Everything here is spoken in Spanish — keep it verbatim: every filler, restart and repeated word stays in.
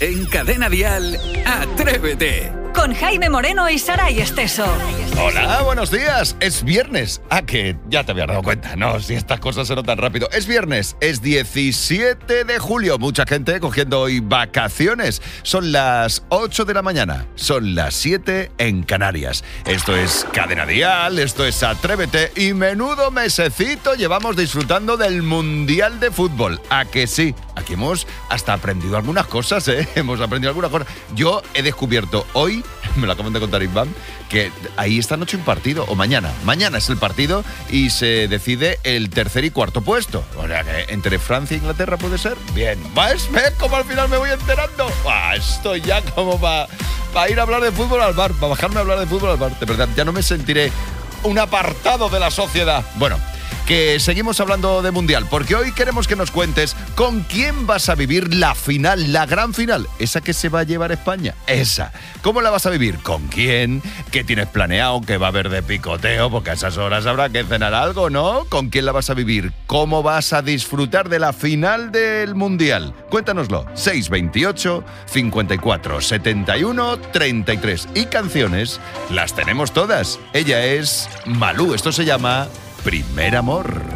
En Cadena Dial, Atrévete. Con Jaime Moreno y Saray Esteso. Hola, buenos días. Es viernes. Ah, que ya te habías dado cuenta. No, si estas cosas se notan rápido. Es viernes, es diecisiete de julio. Mucha gente cogiendo hoy vacaciones. Son las ocho de la mañana. Son las siete en Canarias. Esto es Cadena Dial, esto es Atrévete. Y menudo mesecito llevamos disfrutando del Mundial de Fútbol. ¿A que sí? Aquí hemos hasta aprendido algunas cosas, ¿eh? Hemos aprendido algunas cosas. Yo he descubierto hoy, me lo acaban de contar Iván, que ahí esta noche un partido, o mañana. Mañana es el partido y se decide el tercer y cuarto puesto. O sea, que entre Francia e Inglaterra puede ser. Bien, ¿ves? ¿Ves cómo al final me voy enterando? Ah, estoy ya como para pa ir a hablar de fútbol al bar, para bajarme a hablar de fútbol al bar. De verdad, ya no me sentiré un apartado de la sociedad. Bueno, que seguimos hablando de Mundial, porque hoy queremos que nos cuentes con quién vas a vivir la final, la gran final, esa que se va a llevar España, esa. ¿Cómo la vas a vivir? ¿Con quién? ¿Qué tienes planeado? ¿Qué va a haber de picoteo? Porque a esas horas habrá que cenar algo, ¿no? ¿Con quién la vas a vivir? ¿Cómo vas a disfrutar de la final del Mundial? Cuéntanoslo. seis veintiocho, cincuenta y cuatro, setenta y uno, treinta y tres. Y canciones las tenemos todas. Ella es Malú. Esto se llama Primer Amor.